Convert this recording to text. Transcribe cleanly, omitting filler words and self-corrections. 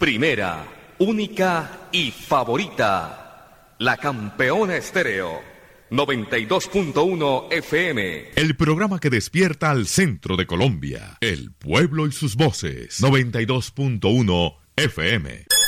Primera, única y favorita. La Campeona Estéreo. 92.1 FM. El programa que despierta al centro de Colombia. El pueblo y sus voces. 92.1 FM.